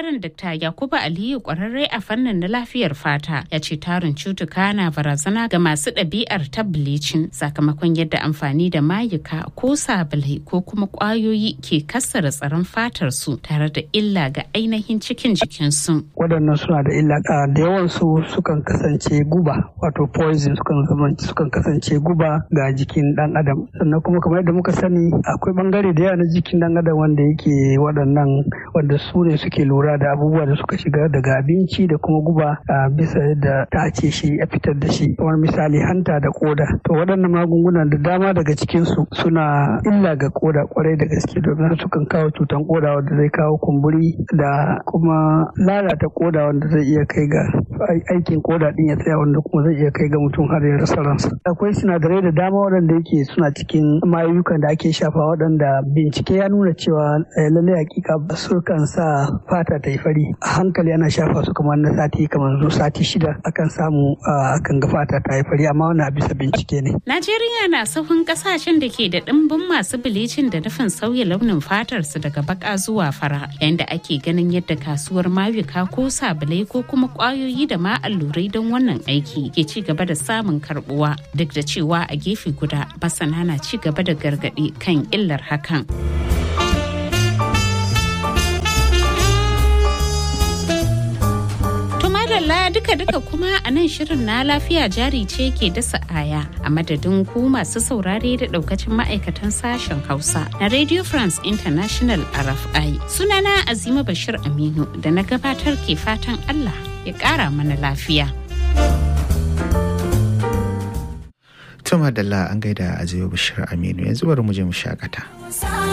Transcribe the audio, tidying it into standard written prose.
bangaren Dr. Yakubu Aliyu kwararre a fannin na lafiyar fata ya ce tarin cutuka na barazana ga masu ɗabi'ar ta bleaching sakamakon yadda amfani da mayuka ko sabulai ko kuma ƙwayoyi ke kassara tsaron fatar su tare da illa ga ainihin cikin jikinsu. Waɗannan suna da illa da yawan su sukan kasance guba wato poison sukan kasance guba ga jikin ɗan adam. Sannan kuma kamar yadda muka sani akwai bangare da yawa na jikin ɗan adam wanda yake waɗannan wanda su ne suke lura da abubuwa da suka shiga daga abinci da kuma guba a bisa yadda ta ce shi a fitar da shi, kamar misali hanta da koda. To waɗannan magungunan da dama daga cikinsu suna illa ga koda kwarai da gaske domin sukan kawo cutan koda wanda zai kawo kumburi da kuma lalata koda wanda zai iya kai ga aikin koda din ya tsaya wanda kuma zai iya kai ga mutum har ya rasa ransa. Akwai sinadarai da dama waɗanda yake suna cikin mayukan da ake shafa waɗanda bincike ya nuna cewa lallai hakika sukan sa fata ta yi fari. A hankali ana shafa su kamar na sati kamar zo sati 6 akan samu akan ga fata ta yi fari, amma wannan bisa bincike ne. Najeriya na sahun kasashen da ke da ɗimbin masu bilicin da nufin sauya launin fatar su daga baka zuwa fara, yayin da ake ganin yadda kasuwar mayuka ko sabulai ko kuma kwayoyi da ma allurai don wannan aiki ke ci gaba da samun karbuwa, duk da cewa a gefe guda masana na ci gaba da gargaɗi kan illar hakan. Duka kuma a nan shirin na lafiya jari ce ke dasa aya a madadin ku masu saurare da daukacin ma'aikatan sashen Hausa na Radio France International RFI. Sunana Azima Bashir Aminu da na gabatar ke fatan Allah ya ƙara mana lafiya. Tuma Dalla an gaida Azima Bashir Aminu, yanzu bari mu je mu shakata.